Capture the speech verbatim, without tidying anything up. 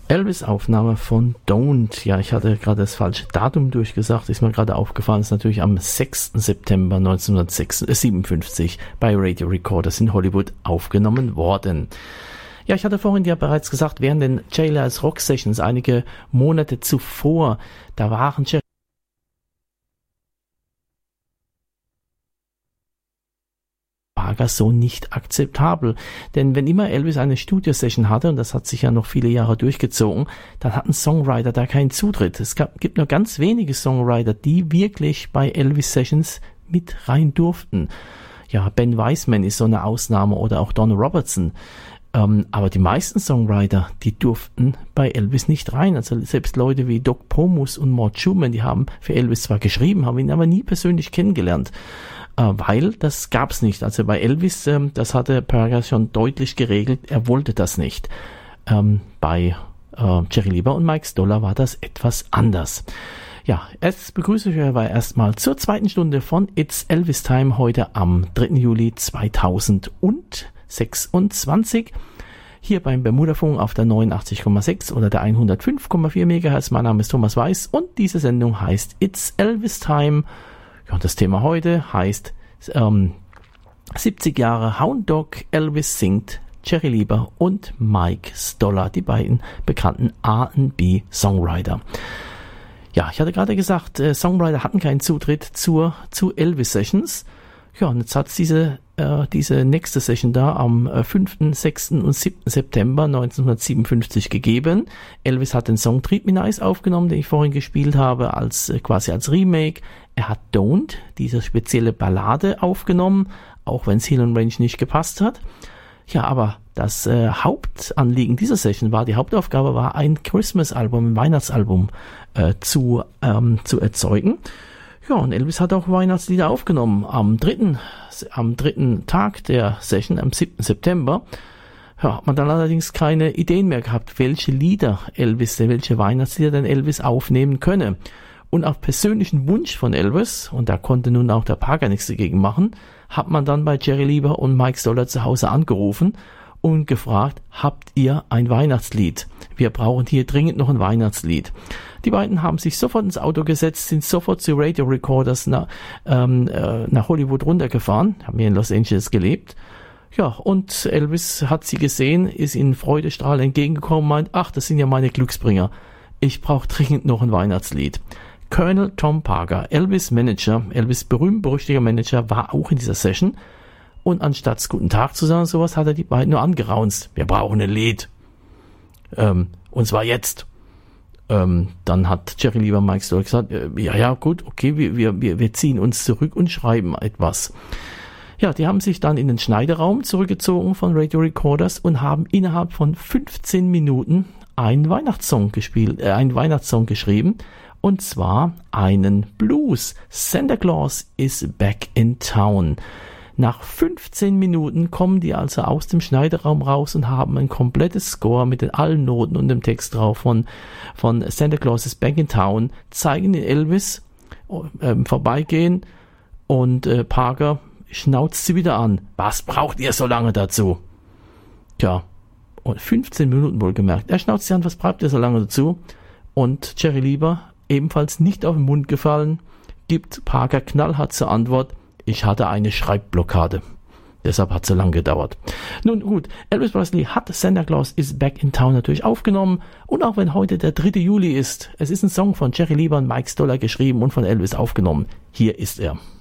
Elvis-Aufnahme von Don't. Ja, ich hatte gerade das falsche Datum durchgesagt, ist mir gerade aufgefallen, ist natürlich am sechsten September neunzehnhundertsiebenundfünfzig bei Radio Recorders in Hollywood aufgenommen worden. Ja, ich hatte vorhin ja bereits gesagt, während den Jailers Rock Sessions einige Monate zuvor, da waren Jerry Parker so nicht akzeptabel. Denn wenn immer Elvis eine Studio-Session hatte, und das hat sich ja noch viele Jahre durchgezogen, dann hatten Songwriter da keinen Zutritt. Es gab, gibt nur ganz wenige Songwriter, die wirklich bei Elvis-Sessions mit rein durften. Ja, Ben Weisman ist so eine Ausnahme oder auch Donna Robertson. Ähm, aber die meisten Songwriter, die durften bei Elvis nicht rein. Also selbst Leute wie Doc Pomus und Mort Schumann, die haben für Elvis zwar geschrieben, haben ihn aber nie persönlich kennengelernt. Weil das gab's nicht. Also bei Elvis, ähm, das hatte Parker schon deutlich geregelt, er wollte das nicht. Ähm, bei äh, Jerry Lieber und Mike Stoller war das etwas anders. Ja, jetzt begrüße ich euch aber erstmal zur zweiten Stunde von It's Elvis Time heute am dritten Juli zweitausendsechsundzwanzig. Hier beim Bermuda-Funk auf der neunundachtzig Komma sechs oder der hundertfünf Komma vier Megahertz. Mein Name ist Thomas Weiß und diese Sendung heißt It's Elvis Time. Ja, und das Thema heute heißt ähm, siebzig Jahre Hound Dog, Elvis singt, Jerry Lieber und Mike Stoller, die beiden bekannten R and B Songwriter. Ja, ich hatte gerade gesagt, äh, Songwriter hatten keinen Zutritt zur, zu Elvis Sessions. Ja, und jetzt hat es diese, äh, diese nächste Session da am äh, fünften, sechsten und siebten September neunzehnhundertsiebenundfünfzig gegeben. Elvis hat den Song Treat Me Nice aufgenommen, den ich vorhin gespielt habe, als äh, quasi als Remake. Er hat Don't, diese spezielle Ballade, aufgenommen, auch wenn es Hill und Range nicht gepasst hat. Ja, aber das äh, Hauptanliegen dieser Session war, die Hauptaufgabe war, ein Christmas-Album, ein Weihnachtsalbum äh, zu, ähm, zu erzeugen. Ja, und Elvis hat auch Weihnachtslieder aufgenommen am dritten, am dritten Tag der Session, am siebten September. Ja, hat man dann allerdings keine Ideen mehr gehabt, welche Lieder Elvis, welche Weihnachtslieder denn Elvis aufnehmen könne. Und auf persönlichen Wunsch von Elvis, und da konnte nun auch der Parker nichts dagegen machen, hat man dann bei Jerry Lieber und Mike Stoller zu Hause angerufen und gefragt, habt ihr ein Weihnachtslied? Wir brauchen hier dringend noch ein Weihnachtslied. Die beiden haben sich sofort ins Auto gesetzt, sind sofort zu Radio Recorders nach, ähm, äh, nach Hollywood runtergefahren, haben hier in Los Angeles gelebt. Ja, und Elvis hat sie gesehen, ist ihnen freudestrahlend entgegengekommen, meint, ach, das sind ja meine Glücksbringer. Ich brauche dringend noch ein Weihnachtslied. Colonel Tom Parker, Elvis Manager, Elvis berühmt-berüchtiger Manager, war auch in dieser Session. Und anstatt Guten Tag zu sagen, sowas, hat er die beiden nur angeraunzt. Wir brauchen ein Lied. Ähm, und zwar jetzt. Ähm, dann hat Jerry Lieber Mike Stoller gesagt, äh, ja, ja, gut, okay, wir, wir, wir, wir ziehen uns zurück und schreiben etwas. Ja, die haben sich dann in den Schneideraum zurückgezogen von Radio Recorders und haben innerhalb von fünfzehn Minuten einen Weihnachtssong gespielt, äh, einen Weihnachtssong geschrieben. Und zwar einen Blues. Santa Claus is back in town. Nach fünfzehn Minuten kommen die also aus dem Schneideraum raus und haben ein komplettes Score mit den allen Noten und dem Text drauf von, von Santa Claus is back in town, zeigen den Elvis äh, vorbeigehen und äh, Parker schnauzt sie wieder an. Was braucht ihr so lange dazu? Tja, und fünfzehn Minuten wohlgemerkt. Er schnauzt sie an, was braucht ihr so lange dazu? Und Jerry Lieber, ebenfalls nicht auf den Mund gefallen, gibt Parker knallhart zur Antwort, ich hatte eine Schreibblockade. Deshalb hat es so lange gedauert. Nun gut, Elvis Presley hat Santa Claus is back in town natürlich aufgenommen. Und auch wenn heute der dritte Juli ist, es ist ein Song von Jerry Lieber und Mike Stoller geschrieben und von Elvis aufgenommen. Hier ist er.